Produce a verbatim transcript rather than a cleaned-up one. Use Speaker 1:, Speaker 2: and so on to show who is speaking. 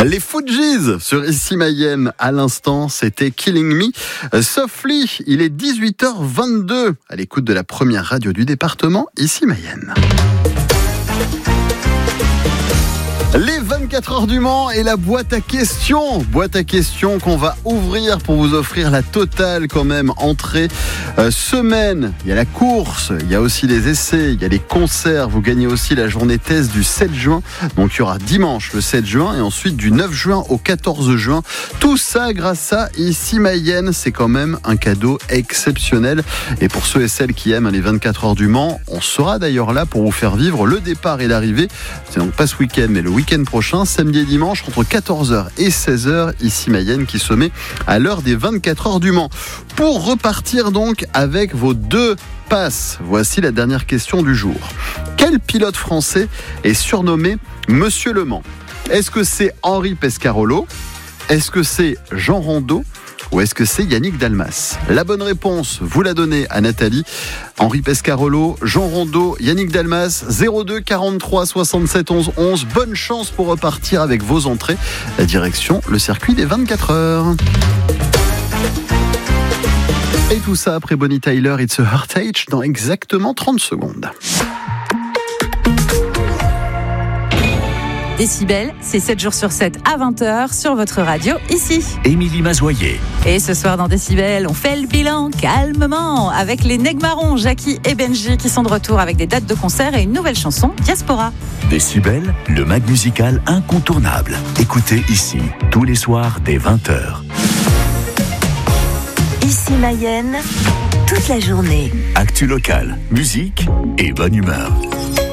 Speaker 1: Les Fujis sur Ici Mayenne. À l'instant, c'était Killing Me. Softly, il est dix-huit heures vingt-deux. À l'écoute de la première radio du département, Ici Mayenne. Les vingt-quatre heures du Mans et la boîte à questions. Boîte à questions qu'on va ouvrir pour vous offrir la totale quand même. Entrée, euh, semaine, il y a la course, il y a aussi les essais, il y a les concerts. Vous gagnez aussi la journée thèse du sept juin. Donc il y aura dimanche le sept juin et ensuite du neuf juin au quatorze juin. Tout ça grâce à Ici Mayenne. C'est quand même un cadeau exceptionnel. Et pour ceux et celles qui aiment les vingt-quatre heures du Mans, on sera d'ailleurs là pour vous faire vivre le départ et l'arrivée. C'est donc pas ce week-end mais le week-end week-end prochain, samedi et dimanche, entre quatorze heures et seize heures, Ici Mayenne qui se met à l'heure des vingt-quatre heures du Mans. Pour repartir donc avec vos deux passes, voici la dernière question du jour. Quel pilote français est surnommé Monsieur Le Mans ? Est-ce que c'est Henri Pescarolo ? Est-ce que c'est Jean Rondeau ? Ou est-ce que c'est Yannick Dalmas ? La bonne réponse, vous la donnez à Nathalie. Henri Pescarolo, Jean Rondeau, Yannick Dalmas, zéro deux quarante-trois soixante-sept onze onze. Bonne chance pour repartir avec vos entrées. La direction, le circuit des vingt-quatre heures. Et tout ça après Bonnie Tyler, It's a Heartache, dans exactement trente secondes.
Speaker 2: Décibel, c'est sept jours sur sept à vingt heures sur votre radio, ici.
Speaker 3: Émilie Mazoyer.
Speaker 2: Et ce soir dans Décibel, on fait le bilan calmement avec les Negmarons, Jackie et Benji qui sont de retour avec des dates de concert et une nouvelle chanson, Diaspora.
Speaker 3: Décibel, le mag musical incontournable. Écoutez ici, tous les soirs dès vingt heures.
Speaker 4: Ici Mayenne, toute la journée.
Speaker 3: Actu local, musique et bonne humeur.